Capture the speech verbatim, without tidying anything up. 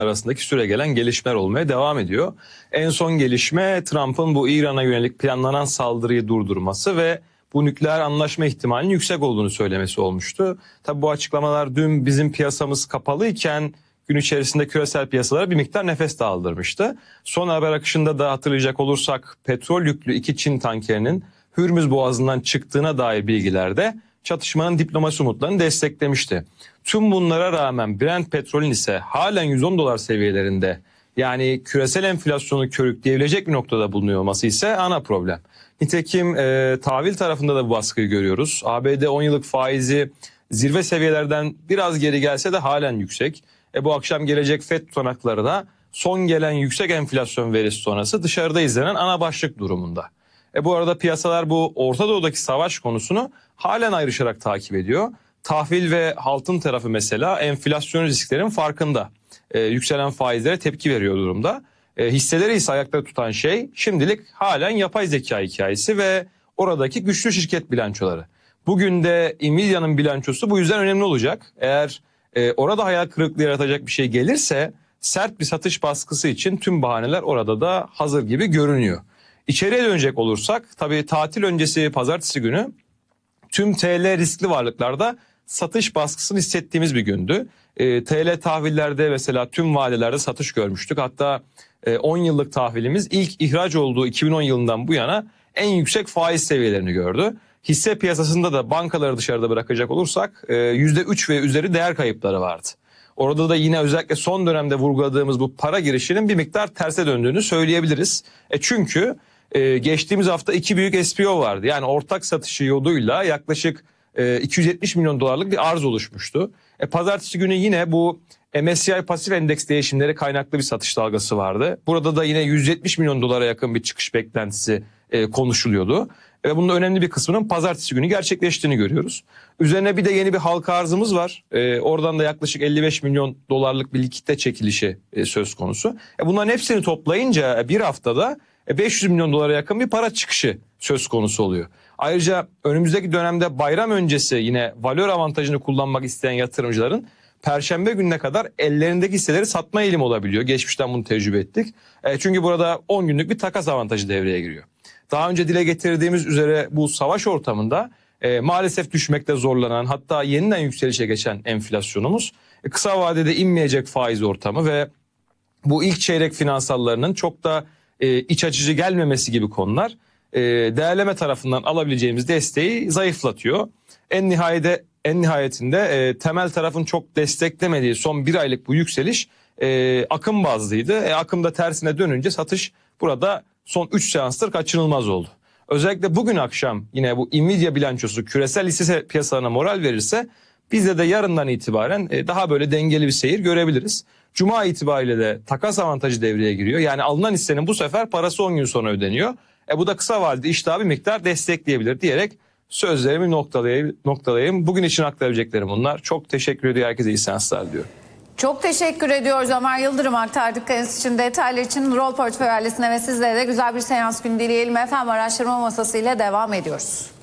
arasındaki süregelen gelişmeler olmaya devam ediyor. En son gelişme Trump'ın bu İran'a yönelik planlanan saldırıyı durdurması ve bu nükleer anlaşma ihtimalinin yüksek olduğunu söylemesi olmuştu. Tabii bu açıklamalar dün bizim piyasamız kapalıyken gün içerisinde küresel piyasalara bir miktar nefes de aldırmıştı. Son haber akışında da hatırlayacak olursak petrol yüklü iki Çin tankerinin Hürmüz Boğazı'ndan çıktığına dair bilgilerde çatışmanın diplomasi umutlarını desteklemişti. Tüm bunlara rağmen Brent petrolün ise halen yüz on dolar seviyelerinde, yani küresel enflasyonu körükleyebilecek bir noktada bulunuyor olması ise ana problem. Nitekim e, tahvil tarafında da bu baskıyı görüyoruz. A B D on yıllık faizi zirve seviyelerden biraz geri gelse de halen yüksek. E, bu akşam gelecek Fed tutanakları da son gelen yüksek enflasyon verisi sonrası dışarıda izlenen ana başlık durumunda. E, bu arada piyasalar bu Orta Doğu'daki savaş konusunu halen ayrışarak takip ediyor. Tahvil ve altın tarafı mesela enflasyon risklerin farkında. E, yükselen faizlere tepki veriyor durumda. E, hisseleri ise ayakta tutan şey şimdilik halen yapay zeka hikayesi ve oradaki güçlü şirket bilançoları. Bugün de Nvidia'nın bilançosu bu yüzden önemli olacak. Eğer e, orada hayal kırıklığı yaratacak bir şey gelirse sert bir satış baskısı için tüm bahaneler orada da hazır gibi görünüyor. İçeriye dönecek olursak tabii tatil öncesi pazartesi günü tüm T L riskli varlıklarda satış baskısını hissettiğimiz bir gündü. E, T L tahvillerde mesela tüm vadelerde satış görmüştük. Hatta e, on yıllık tahvilimiz ilk ihraç olduğu iki bin on yılından bu yana en yüksek faiz seviyelerini gördü. Hisse piyasasında da bankaları dışarıda bırakacak olursak e, yüzde üç ve üzeri değer kayıpları vardı. Orada da yine özellikle son dönemde vurguladığımız bu para girişinin bir miktar terse döndüğünü söyleyebiliriz. E çünkü e, geçtiğimiz hafta iki büyük S P O vardı. Yani ortak satışı yoluyla yaklaşık e, iki yüz yetmiş milyon dolarlık bir arz oluşmuştu. E, pazartesi günü yine bu M S C I pasif endeks değişimleri kaynaklı bir satış dalgası vardı. Burada da yine yüz yetmiş milyon dolara yakın bir çıkış beklentisi e, konuşuluyordu. Ve bunun önemli bir kısmının pazartesi günü gerçekleştiğini görüyoruz. Üzerine bir de yeni bir halka arzımız var. Ee, oradan da yaklaşık elli beş milyon dolarlık bir likitte çekilişi e, söz konusu. E, bunların hepsini toplayınca bir haftada e, beş yüz milyon dolara yakın bir para çıkışı söz konusu oluyor. Ayrıca önümüzdeki dönemde bayram öncesi yine valör avantajını kullanmak isteyen yatırımcıların Perşembe gününe kadar ellerindeki hisseleri satma eğilimi olabiliyor. Geçmişten bunu tecrübe ettik. E, çünkü burada on günlük bir takas avantajı devreye giriyor. Daha önce dile getirdiğimiz üzere bu savaş ortamında e, maalesef düşmekte zorlanan, hatta yeniden yükselişe geçen enflasyonumuz, e, kısa vadede inmeyecek faiz ortamı ve bu ilk çeyrek finansallarının çok da e, iç açıcı gelmemesi gibi konular e, değerleme tarafından alabileceğimiz desteği zayıflatıyor. En nihayede en nihayetinde e, temel tarafın çok desteklemediği son bir aylık bu yükseliş e, akım bazlıydı. E, akımda tersine dönünce satış burada son üç seanstır kaçınılmaz oldu. Özellikle bugün akşam yine bu Nvidia bilançosu küresel hisse piyasalarına moral verirse bizde de yarından itibaren daha böyle dengeli bir seyir görebiliriz. Cuma itibariyle de takas avantajı devreye giriyor. Yani alınan hissenin bu sefer parası on gün sonra ödeniyor. E bu da kısa vadede iştahı bir miktar destekleyebilir diyerek sözlerimi noktalayayım. noktalayayım. Bugün için aktarabileceklerim bunlar. Çok teşekkür ediyor. Herkese iyi seanslar diliyorum. Çok teşekkür ediyoruz Ömer Yıldırım aktardıklarınız için, detaylar için. Rol Portföy ailesine ve sizlere de güzel bir seans günü dileyelim. Efendim araştırma masası ile devam ediyoruz.